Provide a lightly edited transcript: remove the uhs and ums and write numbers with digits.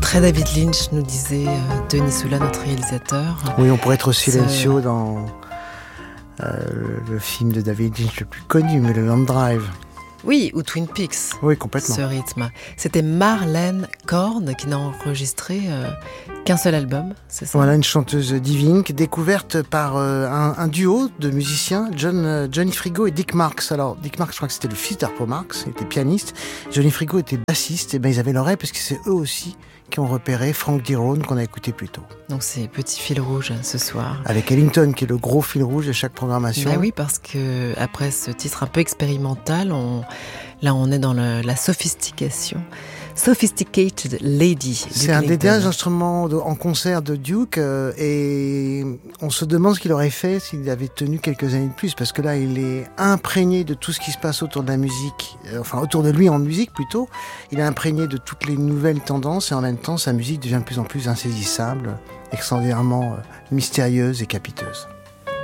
Très David Lynch, nous disait Denis Soula, notre réalisateur. Oui, on pourrait être Silencio dans le film de David Lynch le plus connu, Mulholland Drive. Oui, ou Twin Peaks. Oui, complètement. Ce rythme. C'était Marlene Korn qui n'a enregistré qu'un seul album, c'est ça? Voilà, une chanteuse divine, découverte par un duo de musiciens, Johnny Frigo et Dick Marks. Alors, Dick Marks, je crois que c'était le fils d'Harpo Marx, il était pianiste. Johnny Frigo était bassiste, et ben ils avaient l'oreille parce que c'est eux aussi qui ont repéré Frank Dirone qu'on a écouté plus tôt. Donc c'est petit fil rouge ce soir. Avec Ellington qui est le gros fil rouge de chaque programmation. Ben oui, parce que après ce titre un peu expérimental, on est dans la sophistication. Sophisticated Lady. C'est un des derniers instruments en concert de Duke et on se demande ce qu'il aurait fait s'il avait tenu quelques années de plus, parce que là il est imprégné de tout ce qui se passe autour de la musique, enfin autour de lui en musique plutôt. Il est imprégné de toutes les nouvelles tendances et en même temps sa musique devient de plus en plus insaisissable, extraordinairement mystérieuse et capiteuse.